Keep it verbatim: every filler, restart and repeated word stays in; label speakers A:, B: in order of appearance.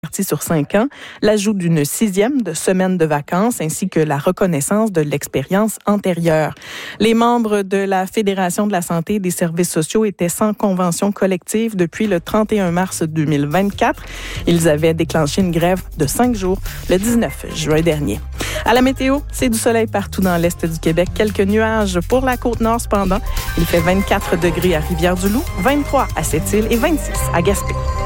A: sur cinq ans, l'ajout d'une sixième de semaine de vacances ainsi que la reconnaissance de l'expérience antérieure. Les membres de la Fédération de la santé et des services sociaux étaient sans convention collective depuis le trente et un mars deux mille vingt-quatre. Ils avaient déclenché une grève de cinq jours le dix-neuf juin dernier. À la météo, c'est du soleil partout dans l'est du Québec. Quelques nuages pour la Côte-Nord cependant. Il fait vingt-quatre degrés à Rivière-du-Loup, vingt-trois à Sept-Îles et vingt-six à Gaspé.